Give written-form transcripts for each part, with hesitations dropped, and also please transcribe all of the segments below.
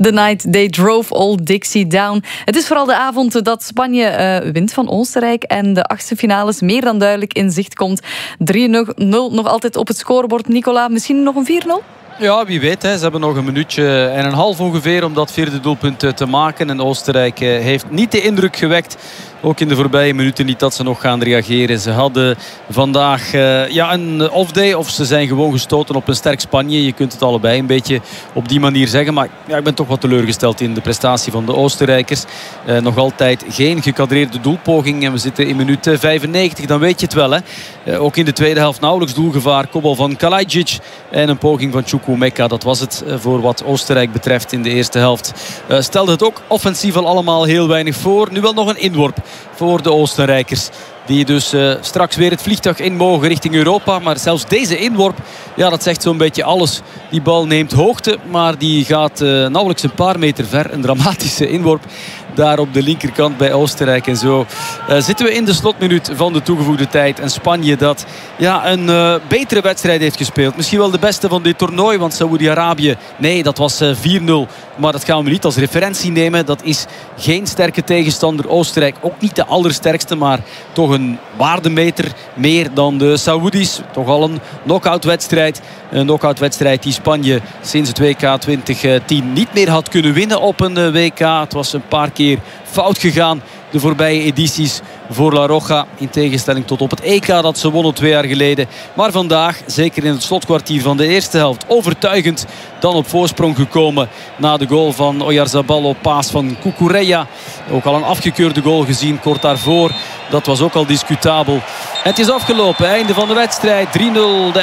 The night they drove Old Dixie down. Het is vooral de avond dat Spanje wint van Oostenrijk en de achtste finales meer dan duidelijk in zicht komt. 3-0 nog altijd op het scorebord. Nicola, misschien nog een 4-0? Ja, wie weet. Hè. Ze hebben nog een minuutje en een half ongeveer om dat vierde doelpunt te maken. En Oostenrijk heeft niet de indruk gewekt, ook in de voorbije minuten niet, dat ze nog gaan reageren. Ze hadden vandaag een off-day, of ze zijn gewoon gestoten op een sterk Spanje. Je kunt het allebei een beetje op die manier zeggen. Maar ik ben toch wat teleurgesteld in de prestatie van de Oostenrijkers. Nog altijd geen gekadreerde doelpoging. En we zitten in minuut 95, dan weet je het wel. Hè. Ook in de tweede helft nauwelijks doelgevaar. Kopbal van Kalajic en een poging van Chukwuemeka. Dat was het voor wat Oostenrijk betreft in de eerste helft. Stelde het ook offensief al allemaal heel weinig voor. Nu wel nog een inworp voor de Oostenrijkers, die dus straks weer het vliegtuig in mogen richting Europa. Maar zelfs deze inworp, ja, dat zegt zo'n beetje alles. Die bal neemt hoogte, maar die gaat nauwelijks een paar meter ver. Een dramatische inworp daar op de linkerkant bij Oostenrijk. En zo zitten we in de slotminuut van de toegevoegde tijd. En Spanje dat een betere wedstrijd heeft gespeeld. Misschien wel de beste van dit toernooi. Want Saoedi-Arabië, nee, dat was 4-0. Maar dat gaan we niet als referentie nemen. Dat is geen sterke tegenstander. Oostenrijk ook niet de allersterkste, maar toch een waardemeter meer dan de Saoedi's. Toch al een knock-out wedstrijd. Een knock-out wedstrijd die Spanje sinds het WK 2010 niet meer had kunnen winnen op een WK. Het was een paar keer fout gegaan de voorbije edities voor La Roja, in tegenstelling tot op het EK dat ze wonnen 2 jaar geleden. Maar vandaag, zeker in het slotkwartier van de eerste helft, overtuigend dan op voorsprong gekomen na de goal van Oyarzabal op paas van Cucurella. Ook al een afgekeurde goal gezien kort daarvoor. Dat was ook al discutabel. En het is afgelopen, einde van de wedstrijd. 3-0 de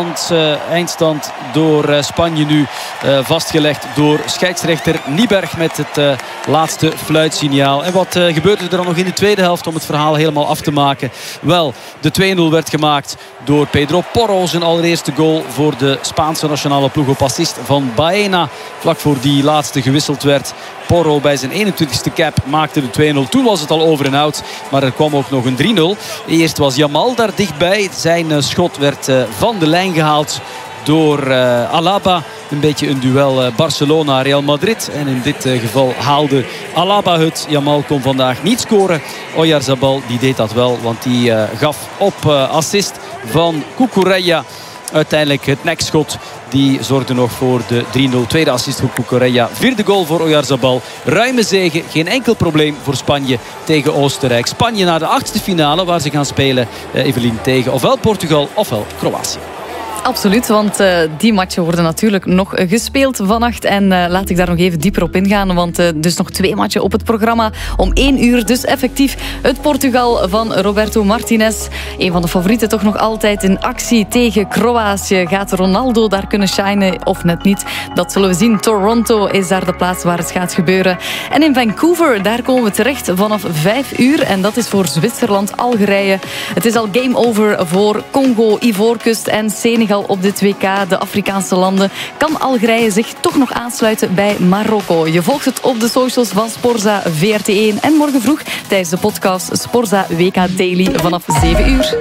eindstand door Spanje nu vastgelegd door scheidsrechter Nieberg met het laatste fluitsignaal. En wat gebeurde er dan nog in de tweede helft om het verhaal helemaal af te maken? Wel, de 2-0 werd gemaakt door Pedro Porro. Zijn allereerste goal voor de Spaanse nationale ploeg op assist van Baena. Vlak voor die laatste gewisseld werd. Porro bij zijn 21ste cap maakte de 2-0. Toen was het al over en out. Maar er kwam ook nog een 3-0. Eerst was Yamal daar dichtbij. Zijn schot werd van de lijn gehaald door Alaba. Een beetje een duel Barcelona-Real Madrid. En in dit geval haalde Alaba het. Yamal kon vandaag niet scoren. Oyarzabal die deed dat wel. Want die gaf op assist van Cucurella uiteindelijk het nekschot. Die zorgde nog voor de 3-0. Tweede assist voor Cucurella. Vierde goal voor Oyarzabal. Ruime zege. Geen enkel probleem voor Spanje tegen Oostenrijk. Spanje naar de achtste finale waar ze gaan spelen, Evelien, tegen ofwel Portugal ofwel Kroatië. Absoluut, want die matchen worden natuurlijk nog gespeeld vannacht. En laat ik daar nog even dieper op ingaan. Want dus nog 2 matchen op het programma. Om 1 uur dus effectief het Portugal van Roberto Martinez. Een van de favorieten toch nog altijd in actie tegen Kroatië. Gaat Ronaldo daar kunnen shinen of net niet? Dat zullen we zien. Toronto is daar de plaats waar het gaat gebeuren. En in Vancouver, daar komen we terecht vanaf 5 uur. En dat is voor Zwitserland, Algerije. Het is al game over voor Congo, Ivoorkust en Senegal op dit WK. De Afrikaanse landen. Kan Algerije zich toch nog aansluiten bij Marokko? Je volgt het op de socials van Sporza VRT1. En morgen vroeg tijdens de podcast Sporza WK Daily vanaf 7 uur.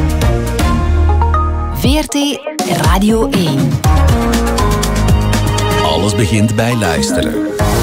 VRT Radio 1. Alles begint bij luisteren.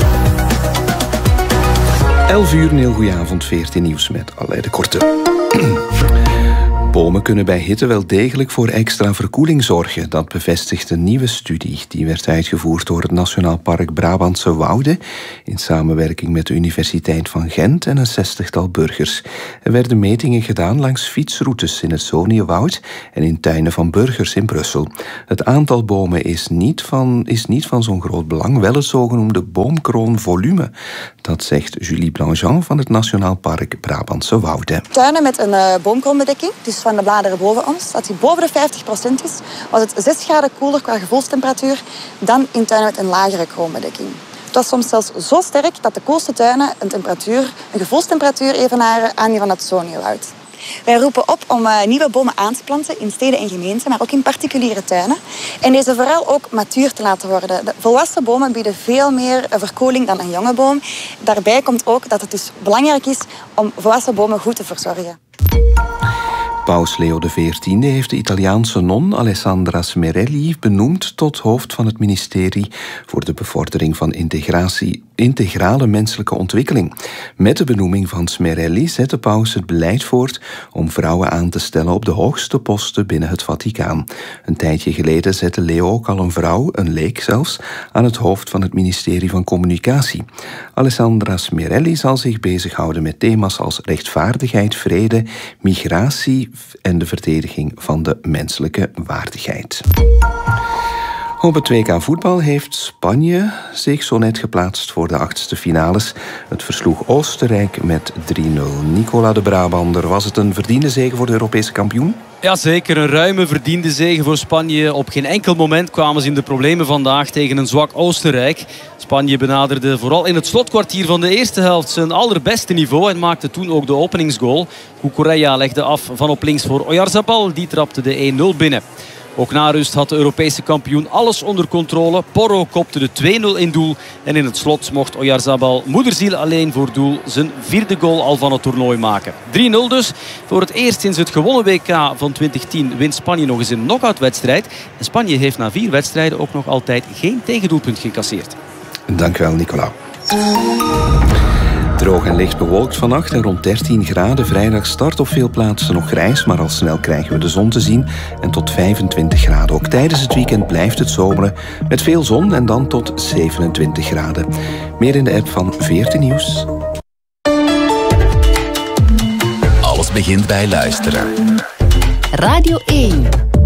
11 uur, een heel goeie avond, VRT Nieuws met Alain de Korte. Bomen kunnen bij hitte wel degelijk voor extra verkoeling zorgen. Dat bevestigt een nieuwe studie. Die werd uitgevoerd door het Nationaal Park Brabantse Wouden in samenwerking met de Universiteit van Gent en een 60-tal burgers. Er werden metingen gedaan langs fietsroutes in het Zoniewoud en in tuinen van burgers in Brussel. Het aantal bomen is niet van zo'n groot belang, wel het zogenoemde boomkroonvolume. Dat zegt Julie Blanjean van het Nationaal Park Brabantse Wouden. Tuinen met een boomkroonbedekking, dus van de bladeren boven ons, dat die boven de 50% is, was het 6 graden koeler qua gevoelstemperatuur dan in tuinen met een lagere kroonbedekking. Het was soms zelfs zo sterk dat de koelste tuinen een gevoelstemperatuur evenaren aan die van het Zoniewoud. Wij roepen op om nieuwe bomen aan te planten in steden en gemeenten, maar ook in particuliere tuinen. En deze vooral ook matuur te laten worden. De volwassen bomen bieden veel meer verkoeling dan een jonge boom. Daarbij komt ook dat het dus belangrijk is om volwassen bomen goed te verzorgen. Paus Leo XIV heeft de Italiaanse non Alessandra Smerelli benoemd tot hoofd van het ministerie voor de bevordering van integrale menselijke ontwikkeling. Met de benoeming van Smerelli zet de paus het beleid voort om vrouwen aan te stellen op de hoogste posten binnen het Vaticaan. Een tijdje geleden zette Leo ook al een vrouw, een leek zelfs, aan het hoofd van het ministerie van Communicatie. Alessandra Smerelli zal zich bezighouden met thema's als rechtvaardigheid, vrede, migratie en de verdediging van de menselijke waardigheid. Op het WK voetbal heeft Spanje zich zo net geplaatst voor de 8e finales. Het versloeg Oostenrijk met 3-0. Nicola de Brabander, was het een verdiende zege voor de Europese kampioen? Ja, zeker. Een ruime verdiende zege voor Spanje. Op geen enkel moment kwamen ze in de problemen vandaag tegen een zwak Oostenrijk. Spanje benaderde vooral in het slotkwartier van de eerste helft zijn allerbeste niveau en maakte toen ook de openingsgoal. Cucurella legde af van op links voor Oyarzabal. Die trapte de 1-0 binnen. Ook na rust had de Europese kampioen alles onder controle. Porro kopte de 2-0 in doel. En in het slot mocht Oyarzabal moederziel alleen voor doel zijn 4e goal al van het toernooi maken. 3-0 dus. Voor het eerst sinds het gewonnen WK van 2010 wint Spanje nog eens een knock-outwedstrijd. En Spanje heeft na 4 wedstrijden ook nog altijd geen tegendoelpunt gecasseerd. Dank u wel, Nicola. Droog en licht bewolkt vannacht en rond 13 graden. Vrijdag start op veel plaatsen nog grijs, maar al snel krijgen we de zon te zien. En tot 25 graden. Ook tijdens het weekend blijft het zomeren met veel zon en dan tot 27 graden. Meer in de app van VRT Nieuws. Alles begint bij luisteren. Radio 1.